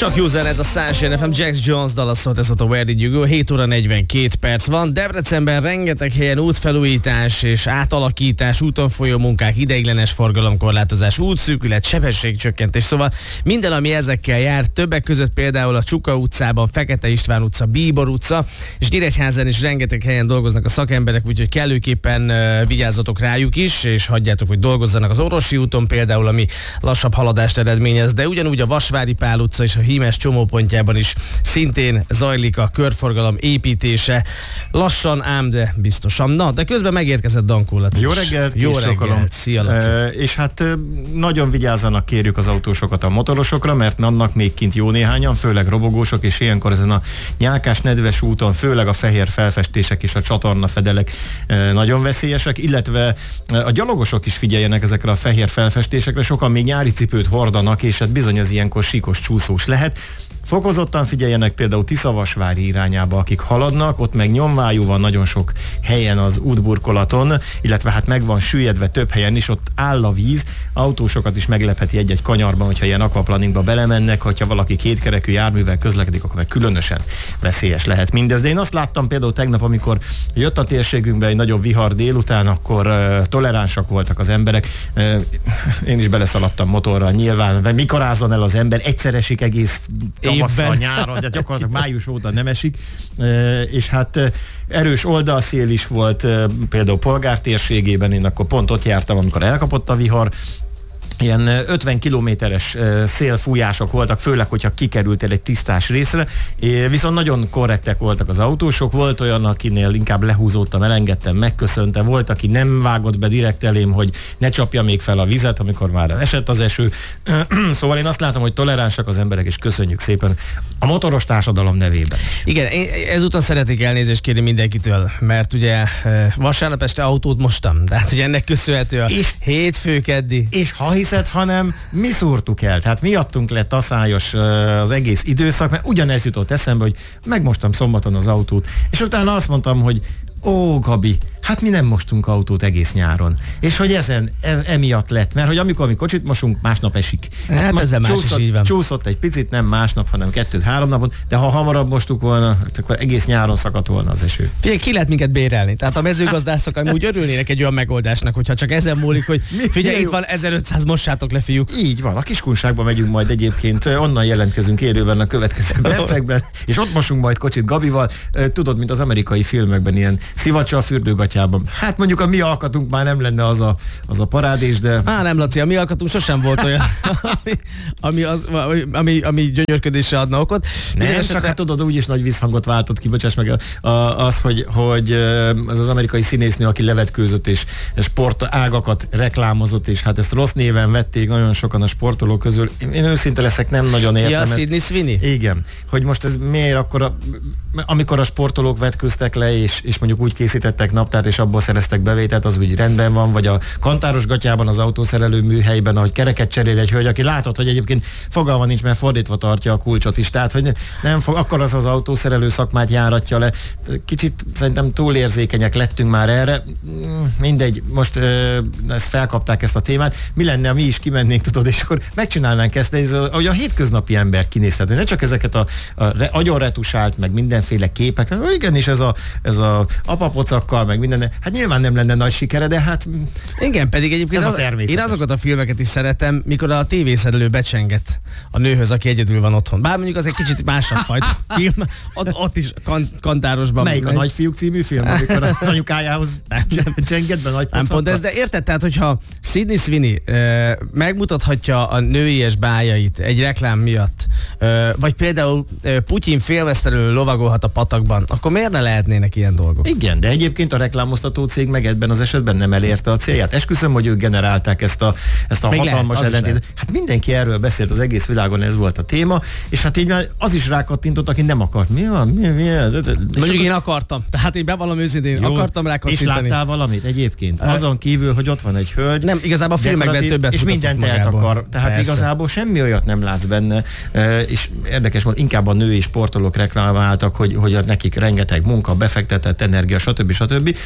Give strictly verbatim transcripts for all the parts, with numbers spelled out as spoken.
Csak jó zene ez a Sunshine ef em, Jax Jones dala szólt, ez volt a Where Did You Go, hét óra negyvenkét perc van. Debrecenben rengeteg helyen útfelújítás és átalakítás, úton folyó munkák, ideiglenes forgalomkorlátozás, útszűkület, sebességcsökkentés, szóval minden, ami ezekkel jár, többek között például a Csuka utcában, Fekete István utca, Bíbor utca, és Nyíregyházán is rengeteg helyen dolgoznak a szakemberek, úgyhogy kellőképpen uh, vigyázzatok rájuk is, és hagyjátok, hogy dolgozzanak az Orvosi úton például, ami lassabb haladást eredményez, de ugyanúgy a Vasvári Pál utca és a Hímes csomópontjában is szintén zajlik a körforgalom építése. Lassan, ám de biztosan. Na, de közben megérkezett Dankó Laci. Jó reggelt, Jó reggelt. Szia, Laci. E, és hát nagyon vigyázzanak, kérjük az autósokat a motorosokra, mert annak még kint jó néhányan, főleg robogósok, és ilyenkor ezen a nyálkás, nedves úton, főleg a fehér felfestések és a csatornafedelek e, nagyon veszélyesek, illetve a gyalogosok is figyeljenek ezekre a fehér felfestésekre, sokan még nyári cipőt hordanak, és hát bizony az ilyenkor síkos, csúszós lehet. Fokozottan figyeljenek például Tiszavasvári irányába, akik haladnak, ott meg nyomvájú van nagyon sok helyen az útburkolaton, illetve hát meg van süllyedve több helyen is, ott áll a víz, autósokat is meglepheti egy-egy kanyarban, hogyha ilyen aquaplaningba belemennek, hogyha valaki kétkerekű járművel közlekedik, akkor meg különösen veszélyes lehet mindez. De én azt láttam például tegnap, amikor jött a térségünkbe egy nagyobb vihar délután, akkor uh, toleránsak voltak az emberek. Uh, én is beleszaladtam motorral nyilván, mikor ázzon el az ember, egyszer esik egész tavasszal, nyáron, de gyakorlatilag május óta nem esik, e, és hát erős oldalszél is volt, e, például Polgár térségében, én akkor pont ott jártam, amikor elkapott a vihar, ilyen ötven kilométeres szélfújások voltak, főleg, hogyha kikerültél egy tisztás részre, viszont nagyon korrektek voltak az autósok, volt olyan, akinél inkább lehúzódtam, elengedtem, megköszöntem, volt, aki nem vágott be direkt elém, hogy ne csapja még fel a vizet, amikor már esett az eső. Szóval én azt látom, hogy toleránsak az emberek, és köszönjük szépen a motoros társadalom nevében is. Igen, én ezúton szeretnék elnézést kérni mindenkitől, mert ugye vasárnap este autót mostam, tehát ugye ennek köszönhető a és, hétfő keddi. És ha hiszed, hanem mi szúrtuk el, tehát miattunk lett taszályos az egész időszak, mert ugyanez jutott eszembe, hogy megmostam szombaton az autót, és utána azt mondtam, hogy ó, Gabi, hát mi nem mostunk autót egész nyáron. És hogy ezen, ez, emiatt lett, mert hogy amikor mi kocsit mosunk, másnap esik. Hát, hát ezzel más csúszott, is így van. Csúszott egy picit, nem másnap, hanem kettőt-három napot, de ha hamarabb mostuk volna, akkor egész nyáron szakadt volna az eső. Figyelj, ki lehet minket bérelni? Tehát a mezőgazdászok amúgy örülnének egy olyan megoldásnak, hogyha csak ezen múlik, hogy figyelj, itt van ezerötszáz, mossátok le, fiúk. Így van, a Kiskunságba megyünk majd egyébként, onnan jelentkezünk élőben a következő percekben, és ott mosunk majd kocsit Gabival. Tudod, mint az amerikai filmekben, ilyen szivacs a fürdőgatyában. Hát mondjuk a mi alkatunk már nem lenne az a, az a parádés, de... Á, nem, Laci, a mi alkatunk sosem volt olyan, ami, ami, az, ami, ami gyönyörködésre adna okot. Nem, csak esetre... hát tudod, úgyis nagy visszhangot váltott ki, bocsáss meg a, a, az, hogy, hogy az az amerikai színésznő, aki levetkőzött és sport ágakat reklámozott, és hát ezt rossz néven vették nagyon sokan a sportolók közül. Én őszinte leszek, nem nagyon értem. Ja, Sydney Sweeney? Igen. Hogy most ez miért akkor, a, amikor a sportolók vetkőztek le, és, és mondjuk úgy készítettek naptárt, és abból szereztek bevételt, az úgy rendben van, vagy a kantáros gatyában, az autószerelő műhelyben, ahogy kereket cserél egy hölgy, aki látod, hogy egyébként fogalma nincs, mert fordítva tartja a kulcsot is, tehát hogy nem fog, akkor az az autószerelő szakmát járatja le. Kicsit szerintem túlérzékenyek lettünk már erre. Mindegy, most ezt felkapták ezt a témát. Mi lenne, ha mi is kimennénk, tudod, és akkor megcsinálnánk ezt, de ez a, ahogy a hétköznapi ember kinézhető. Ne csak ezeket a, a re, agyonretusált, meg mindenféle képek. Igenis ez a, ez a apapocakkal, meg minden. Hát nyilván nem lenne nagy sikere, de hát... Igen, pedig egyébként az, én azokat a filmeket is szeretem, mikor a tévészerelő becsenget a nőhöz, aki egyedül van otthon. Bár mondjuk az egy kicsit másabb fajta film, ott, ott is kan, kantárosban. Melyik megy. A Nagyfiúk című film, amikor az anyukájához csenget be nagy nem pont ez, de érted, tehát hogyha Sydney Sweeney uh, megmutathatja a nőies bájait egy reklám miatt, uh, vagy például uh, Putyin félmeztelenül lovagolhat a patakban, akkor miért ne lehetnének ilyen dolgok? Igen, de egyébként a reklámoztató cég meg ebben az esetben nem elérte a célját. Esküszöm, hogy ők generálták ezt a, ezt a hatalmas ellentétet. Hát mindenki erről beszélt, az egész világon ez volt a téma, és hát így már az is rákattintott, aki nem akart. Mi van? Mi, mi, Mondjuk én akartam. Tehát én bevallom őszintén, akartam rákattintani. És láttál valamit egyébként? Azon kívül, hogy ott van egy hölgy. Nem, igazából a filmekben többet és mindent eltakar. Tehát persze. Igazából semmi olyat nem látsz benne. És érdekes volt, inkább a női sportolók reklamáltak, hogy, hogy nekik rengeteg munka, befektetett energia, stb. stb.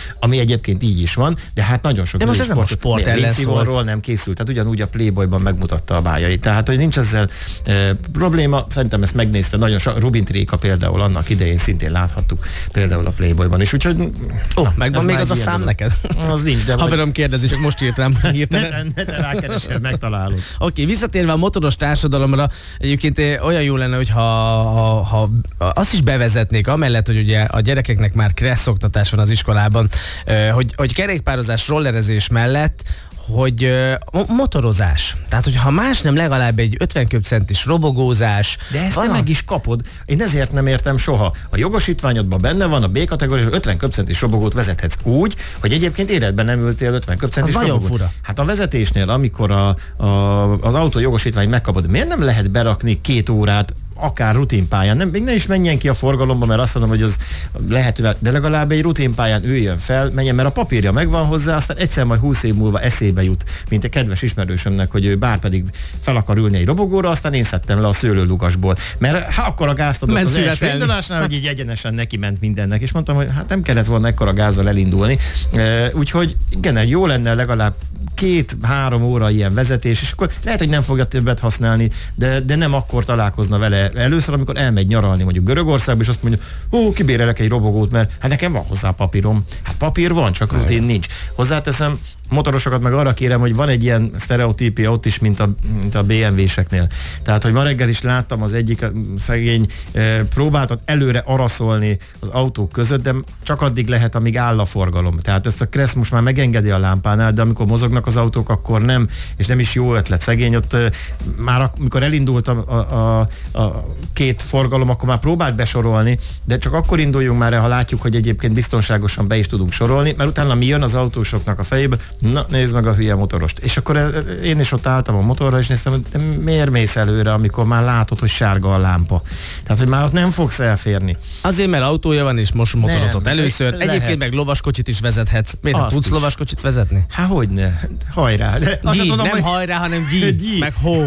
ami egyébként így is van, de hát nagyon sok de most ez nem a sport ellen szólt. Nem készült, tehát ugyanúgy a Playboyban megmutatta a bájait. Tehát, hogy nincs ezzel e, probléma, szerintem ezt megnézte nagyon sok, Rubin Tréka például annak idején szintén láthattuk például a Playboyban is, úgyhogy... Ó, oh, megvan még az a szám dolog. Neked? Az nincs, de... Haverom kérdezi, csak most írt rám hirtelen. Ne te rákeresel, megtalálod. Oké, okay, visszatérve a motoros társadalomra, egyébként olyan jó lenne, hogyha ha, ha, azt is bevezetnék, amellett, hogy ugye a gyerekeknek már kressz oktatás van az iskolában, hogy, hogy kerékpározás, rollerezés mellett, hogy uh, motorozás. Tehát, hogyha más nem, legalább egy ötven köbcentis robogózás. De ezt nem a... meg is kapod. Én ezért nem értem soha. A jogosítványodban benne van a B-kategóriás, ötven köbcentis robogót vezethetsz úgy, hogy egyébként életben nem ültél ötven köbcentis robogót. Nagyon fura. Hát a vezetésnél, amikor a, a, az autó jogosítványt megkapod, miért nem lehet berakni két órát akár rutinpályán, nem, még ne is menjen ki a forgalomba, mert azt mondom, hogy az lehet, de legalább egy rutinpályán üljön fel, menjen, mert a papírja megvan hozzá, aztán egyszer majd húsz év múlva eszébe jut, mint egy kedves ismerősömnek, hogy ő bár pedig fel akar ülni egy robogóra, aztán én szedtem le a szőlőlugasból. Mert ha akkor a gázt adott ment az első indulásnál, hogy így egyenesen neki ment mindennek, és mondtam, hogy hát nem kellett volna ekkora gázzal elindulni. E, úgyhogy igen, jó lenne legalább két-három óra ilyen vezetés, és akkor lehet, hogy nem fogja többet használni, de, de nem akkor találkozna vele először, amikor elmegy nyaralni mondjuk Görögországba, és azt mondja, ó, kibérelek egy robogót, mert hát nekem van hozzá papírom. Hát papír van, csak rutin nincs. Hozzáteszem, motorosokat meg arra kérem, hogy van egy ilyen sztereotípia ott is, mint a, mint a bé em vé-seknél. Tehát, hogy ma reggel is láttam az egyik szegény e, próbáltat előre araszolni az autók között, de csak addig lehet, amíg áll a forgalom. Tehát ezt a Kressz most már megengedi a lámpánál, de amikor mozognak az autók, akkor nem, és nem is jó ötlet. Szegény ott e, már amikor elindult a, a, a, a két forgalom, akkor már próbált besorolni, de csak akkor induljunk már el, ha látjuk, hogy egyébként biztonságosan be is tudunk sorolni, mert utána mi jön az autósoknak a fejébe, na, nézd meg a hülye motorost. És akkor én is ott álltam a motorra, és néztem, hogy miért mész előre, amikor már látod, hogy sárga a lámpa. Tehát, hogy már ott nem fogsz elférni. Azért, mert autója van, és most motorozott nem, először. Lehet. Egyébként meg lovaskocsit is vezethetsz. Miért nem tudsz is lovaskocsit vezetni? Há, hogyne. Hajrá. De gyí, tudom, nem hogy... hajrá, hanem gyí, gyí. Meg hó.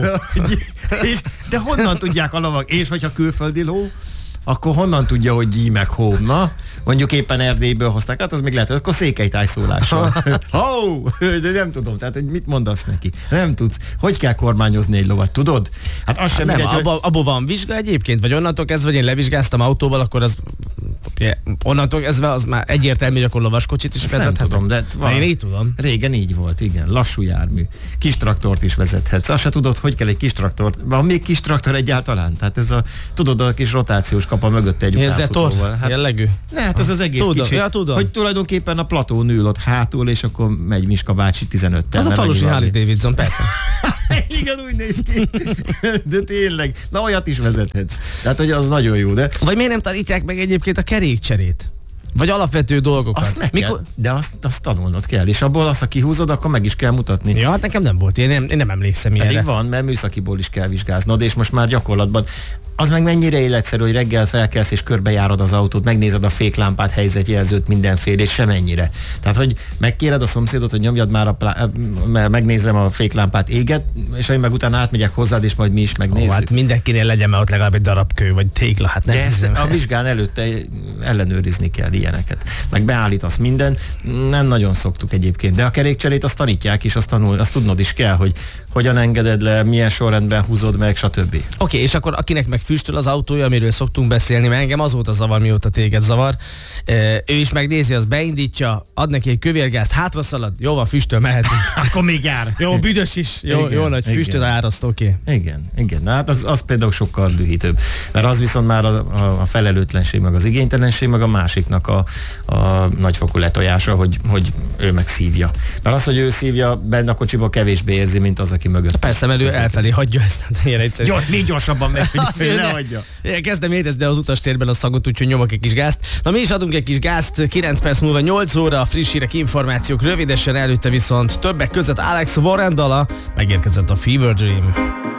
és, de honnan tudják a lovak? És hogyha külföldi ló, akkor honnan tudja, hogy gyí meg hó? Na, mondjuk éppen Erdélyből hozták, hát az még lehet, akkor székelytájszólással. Hó! De nem tudom, tehát hogy mit mondasz neki? Nem tudsz. Hogy kell kormányozni egy lovat, tudod? Hát az sem nem, mindegy, abba, hogy... abba van vizsga egyébként, vagy onnantól kezdve, hogy én levizsgáztam autóval, akkor az onnantól kezdve az már egyértelmű, hogy akkor lovaskocsit is vezethet. Nem tudom, de van. Én így tudom. Régen így volt, igen. Lassú jármű. Kis traktort is vezethetsz. Azt se tudod, hogy kell egy kis traktort. Van még kis traktor egyáltalán? Tehát ez a, tudod, a kis rotációs kapa mögötte egy utánfutóval. Hát, jellegű? Ne, hát ez az egész tudom, kicsi. Ja, tudom. Hogy tulajdonképpen a platón ül ott hátul, és akkor megy Miska bácsi tizenöttel. Az a falusi Harley Davidson, persze. Igen, úgy néz ki. De tényleg, na olyat is vezethetsz. Tehát, hogy az nagyon jó, de... Vagy miért nem tanítják meg egyébként a kerékcserét? Vagy alapvető dolgokat. Azt meg Mikor... kell, de azt, azt tanulnod kell, és abból azt, ha kihúzod, akkor meg is kell mutatni. Ja, hát nekem nem volt, én nem, én nem emlékszem ilyenre. Pedig van, mert műszakiból is kell vizsgáznod, és most már gyakorlatban az meg mennyire életszerű, hogy reggel felkelsz és körbejárod az autót, megnézed a féklámpát, helyzetjelzőt, mindenféle, és semennyire. Tehát, hogy megkéred a szomszédot, hogy nyomjad már a plá... megnézem a féklámpát éget, és én meg utána átmegyek hozzád, és majd mi is megnézzük. Ó, hát mindenkinél legyen már ott legalább egy darab kő, vagy tégla, hát nem. De ezt a vizsgán előtte ellenőrizni kell ilyeneket. Meg beállítasz minden, nem nagyon szoktuk egyébként, de a kerékcserét azt tanítják is, azt, tanul, azt tudnod is kell, hogy hogyan engeded le, milyen sorrendben húzod meg, stb. Oké, okay, és akkor akinek meg füstöl az autója, amiről szoktunk beszélni, mert engem azóta zavar, mióta téged zavar. Ő is megnézi, az beindítja, ad neki egy kövérgázt, hátraszalad, jó van, füstöl, mehetünk. Akkor még jár. Jó, büdös is, jó, igen, jó nagy füstöl áraszt, oké. Okay. Igen, igen, hát az, az például sokkal dühítőbb. Mert az viszont már a, a, a felelőtlenség, meg az igénytelenség, meg a másiknak a, a nagyfokú letojása, hogy, hogy ő meg szívja. Mert az, hogy ő szívja, benne a kocsiba kevésbé érzi, mint az, aki mögött. Persze, mert ő elfelé hagyja ezt. Gyors, még gyorsabban megy, hogy ne hagyja. Kezdem érezni az utastérben a szagot, úgyhogy nyomok egy kis gázt. Na mi is adunk egy kis gázt, kilenc perc múlva nyolc óra, friss hírek, információk rövidesen, előtte viszont többek között Alex Warren dala, megérkezett a Fever Dream.